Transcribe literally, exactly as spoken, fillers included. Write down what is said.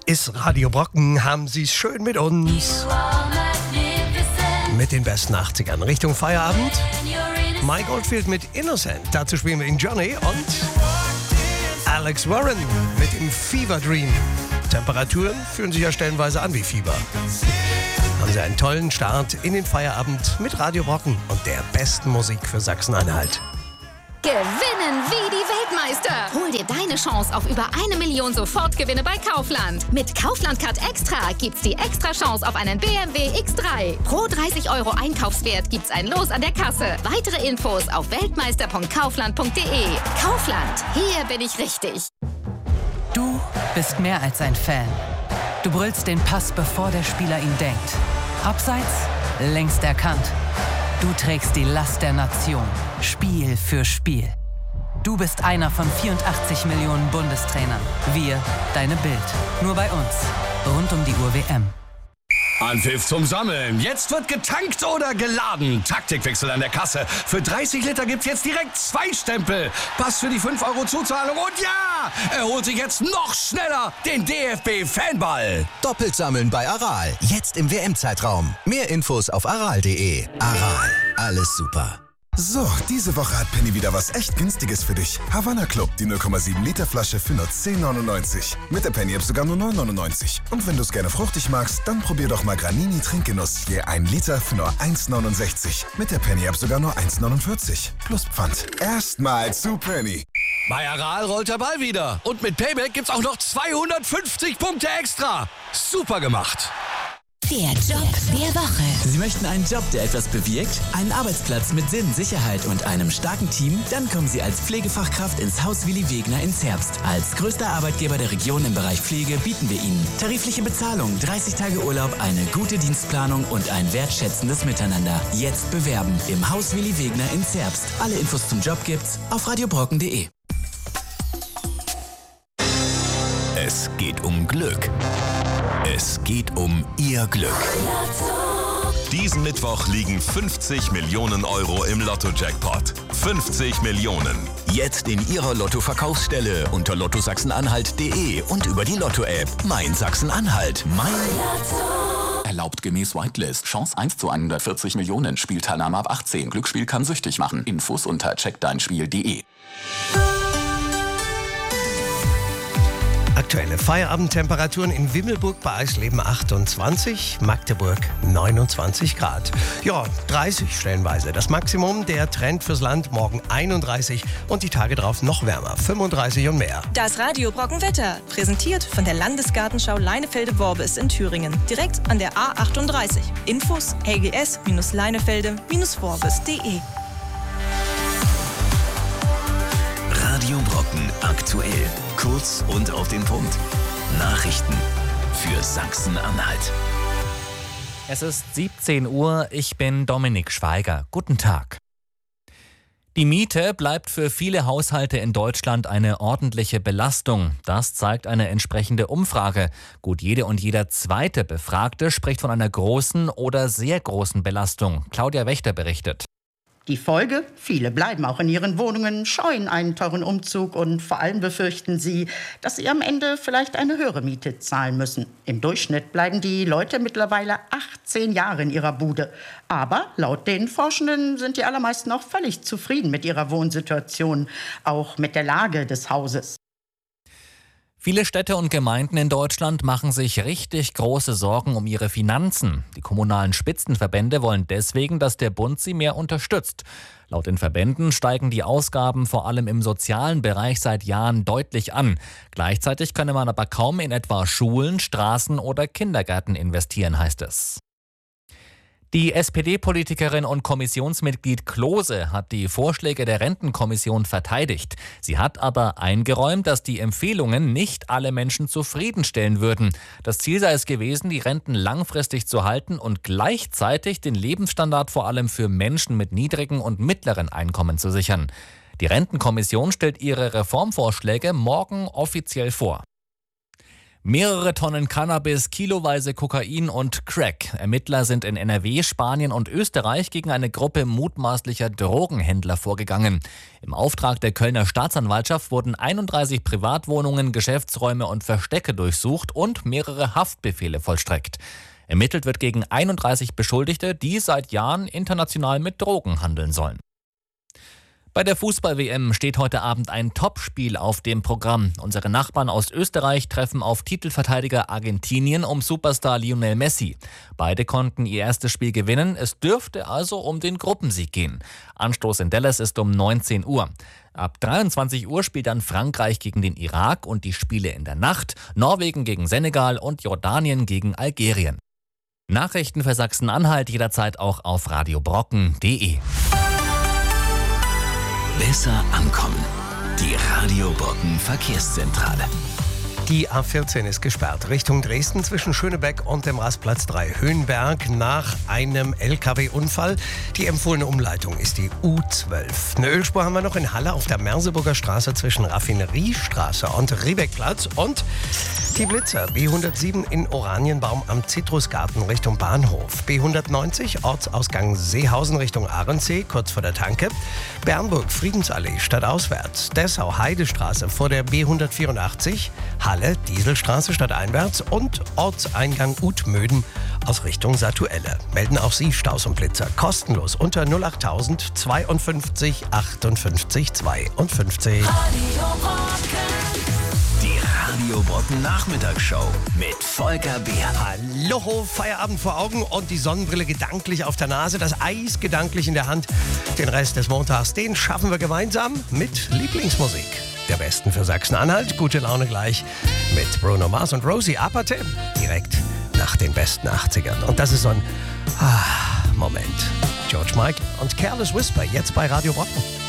ist Radio Brocken, haben Sie es schön mit uns. Mit den besten achtzigern Richtung Feierabend. Mike Oldfield mit Innocent, dazu spielen wir ihn Johnny und Alex Warren mit dem Fever Dream. Temperaturen fühlen sich ja stellenweise an wie Fieber. Haben Sie einen tollen Start in den Feierabend mit Radio Brocken und der besten Musik für Sachsen-Anhalt. Gewinnen wie die Weltmeister! Hol dir deine Chance auf über eine Million Sofortgewinne bei Kaufland. Mit Kaufland Card Extra gibt's die extra Chance auf einen B M W X drei. Pro dreißig Euro Einkaufswert gibt's ein Los an der Kasse. Weitere Infos auf weltmeister punkt kaufland punkt de. Kaufland, hier bin ich richtig. Du bist mehr als ein Fan. Du brüllst den Pass, bevor der Spieler ihn denkt. Abseits, längst erkannt. Du trägst die Last der Nation, Spiel für Spiel. Du bist einer von vierundachtzig Millionen Bundestrainern. Wir, deine Bild. Nur bei uns. Rund um die Uhr W M. Anpfiff zum Sammeln. Jetzt wird getankt oder geladen. Taktikwechsel an der Kasse. Für dreißig Liter gibt's jetzt direkt zwei Stempel. Pass für die fünf Euro Zuzahlung. Und ja, er holt sich jetzt noch schneller den D F B-Fanball. Doppelt sammeln bei Aral. Jetzt im W M-Zeitraum. Mehr Infos auf aral punkt de. Aral. Alles super. So, diese Woche hat Penny wieder was echt Günstiges für dich. Havanna Club, die null Komma sieben Liter Flasche für nur zehn neunundneunzig. Mit der Penny-App sogar nur neun neunundneunzig. Und wenn du es gerne fruchtig magst, dann probier doch mal Granini Trinkgenuss. Je ein Liter für nur eins neunundsechzig. Mit der Penny-App sogar nur eins neunundvierzig. Plus Pfand. Erstmal zu Penny. Bei Aral rollt der Ball wieder. Und mit Payback gibt's auch noch zweihundertfünfzig Punkte extra. Super gemacht. Der Job der Woche. Sie möchten einen Job, der etwas bewirkt? Einen Arbeitsplatz mit Sinn, Sicherheit und einem starken Team? Dann kommen Sie als Pflegefachkraft ins Haus Willi Wegner in Zerbst. Als größter Arbeitgeber der Region im Bereich Pflege bieten wir Ihnen tarifliche Bezahlung, dreißig Tage Urlaub, eine gute Dienstplanung und ein wertschätzendes Miteinander. Jetzt bewerben im Haus Willi Wegner in Zerbst. Alle Infos zum Job gibt's auf radiobrocken punkt de. Es geht um Glück. Es geht um Ihr Glück. Diesen Mittwoch liegen fünfzig Millionen Euro im Lotto-Jackpot. fünfzig Millionen. Jetzt in Ihrer Lotto-Verkaufsstelle unter lotto sachsen-anhalt punkt de und über die Lotto-App. Mein Sachsen-Anhalt. Mein Lotto. Erlaubt gemäß Whitelist. Chance eins zu hundertvierzig Millionen. Spielteilnahme ab achtzehn. Glücksspiel kann süchtig machen. Infos unter check dein spiel punkt de. Aktuelle Feierabendtemperaturen in Wimmelburg bei Eisleben achtundzwanzig, Magdeburg neunundzwanzig Grad. Ja, dreißig stellenweise das Maximum. Der Trend fürs Land morgen einunddreißig und die Tage drauf noch wärmer, fünfunddreißig und mehr. Das Radio Brockenwetter, präsentiert von der Landesgartenschau Leinefelde-Worbis in Thüringen, direkt an der A achtunddreißig. Infos l g s leinefelde worbis punkt de. Radio Brocken aktuell. Kurz und auf den Punkt. Nachrichten für Sachsen-Anhalt. Es ist siebzehn Uhr, ich bin Dominik Schweiger. Guten Tag. Die Miete bleibt für viele Haushalte in Deutschland eine ordentliche Belastung. Das zeigt eine entsprechende Umfrage. Gut jede und jeder zweite Befragte spricht von einer großen oder sehr großen Belastung. Claudia Wächter berichtet. Die Folge? Viele bleiben auch in ihren Wohnungen, scheuen einen teuren Umzug und vor allem befürchten sie, dass sie am Ende vielleicht eine höhere Miete zahlen müssen. Im Durchschnitt bleiben die Leute mittlerweile achtzehn Jahre in ihrer Bude. Aber laut den Forschenden sind die allermeisten auch völlig zufrieden mit ihrer Wohnsituation, auch mit der Lage des Hauses. Viele Städte und Gemeinden in Deutschland machen sich richtig große Sorgen um ihre Finanzen. Die kommunalen Spitzenverbände wollen deswegen, dass der Bund sie mehr unterstützt. Laut den Verbänden steigen die Ausgaben vor allem im sozialen Bereich seit Jahren deutlich an. Gleichzeitig könne man aber kaum in etwa Schulen, Straßen oder Kindergärten investieren, heißt es. Die S P D-Politikerin und Kommissionsmitglied Klose hat die Vorschläge der Rentenkommission verteidigt. Sie hat aber eingeräumt, dass die Empfehlungen nicht alle Menschen zufriedenstellen würden. Das Ziel sei es gewesen, die Renten langfristig zu halten und gleichzeitig den Lebensstandard vor allem für Menschen mit niedrigen und mittleren Einkommen zu sichern. Die Rentenkommission stellt ihre Reformvorschläge morgen offiziell vor. Mehrere Tonnen Cannabis, kiloweise Kokain und Crack. Ermittler sind in N R W, Spanien und Österreich gegen eine Gruppe mutmaßlicher Drogenhändler vorgegangen. Im Auftrag der Kölner Staatsanwaltschaft wurden einunddreißig Privatwohnungen, Geschäftsräume und Verstecke durchsucht und mehrere Haftbefehle vollstreckt. Ermittelt wird gegen einunddreißig Beschuldigte, die seit Jahren international mit Drogen handeln sollen. Bei der Fußball-W M steht heute Abend ein Topspiel auf dem Programm. Unsere Nachbarn aus Österreich treffen auf Titelverteidiger Argentinien um Superstar Lionel Messi. Beide konnten ihr erstes Spiel gewinnen. Es dürfte also um den Gruppensieg gehen. Anstoß in Dallas ist um neunzehn Uhr. Ab dreiundzwanzig Uhr spielt dann Frankreich gegen den Irak und die Spiele in der Nacht. Norwegen gegen Senegal und Jordanien gegen Algerien. Nachrichten für Sachsen-Anhalt jederzeit auch auf radiobrocken punkt de. Besser ankommen. Die Radio Brocken Verkehrszentrale. Die A vierzehn ist gesperrt Richtung Dresden zwischen Schönebeck und dem Rastplatz drei Höhenberg nach einem L K W-Unfall. Die empfohlene Umleitung ist die U zwölf. Eine Ölspur haben wir noch in Halle auf der Merseburger Straße zwischen Raffineriestraße und Riebeckplatz. Und die Blitzer B hundertsieben in Oranienbaum am Zitrusgarten Richtung Bahnhof. B hundertneunzig Ortsausgang Seehausen Richtung Ahrensee kurz vor der Tanke. Bernburg Friedensallee stadtauswärts. Dessau Heidestraße vor der B hundertvierundachtzig. Halle Dieselstraße stadteinwärts und Ortseingang Utmöden aus Richtung Satuelle. Melden auch Sie Staus und Blitzer kostenlos unter null achttausend zweiundfünfzig achtundfünfzig zweiundfünfzig. Die Radio Brocken Nachmittagsshow mit Volker Beer. Hallo, Feierabend vor Augen und die Sonnenbrille gedanklich auf der Nase, das Eis gedanklich in der Hand. Den Rest des Montags, den schaffen wir gemeinsam mit Lieblingsmusik. Der besten für Sachsen-Anhalt. Gute Laune gleich mit Bruno Mars und Rosie Apate. Direkt nach den besten achtzigern. Und das ist so ein ah, Moment. George Michael und Careless Whisper jetzt bei Radio Brocken.